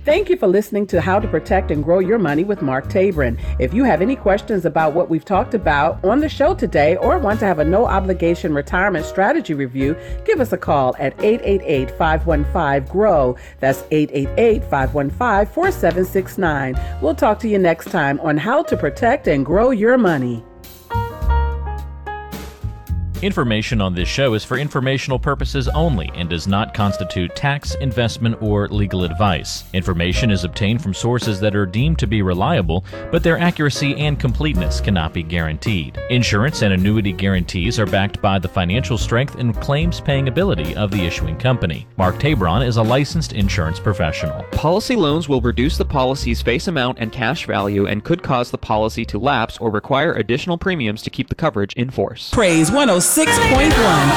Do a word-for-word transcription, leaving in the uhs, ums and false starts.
Thank you for listening to How to Protect and Grow Your Money with Mark Tabron. If you have any questions about what we've talked about on the show today or want to have a no-obligation retirement strategy review, give us a call at eight eight eight, five one five, G R O W. That's eight eight eight, five one five, four seven six nine. We'll talk to you next time on How to Protect and Grow Your Money. Information on this show is for informational purposes only and does not constitute tax, investment, or legal advice. Information is obtained from sources that are deemed to be reliable, but their accuracy and completeness cannot be guaranteed. Insurance and annuity guarantees are backed by the financial strength and claims-paying ability of the issuing company. Mark Tabron is a licensed insurance professional. Policy loans will reduce the policy's face amount and cash value and could cause the policy to lapse or require additional premiums to keep the coverage in force. Praise one oh six point one.